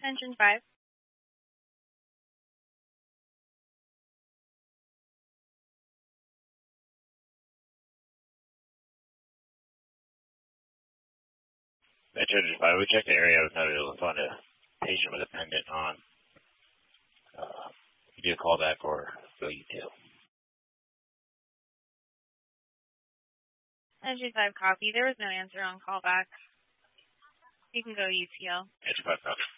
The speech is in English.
Engine 5. Metro Engine 5, we checked the area. I was not able to find a patient with a pendant on. You do a callback or go UTL. Engine 5 copy. There was no answer on callback. You can go UTL. Engine 5 copy.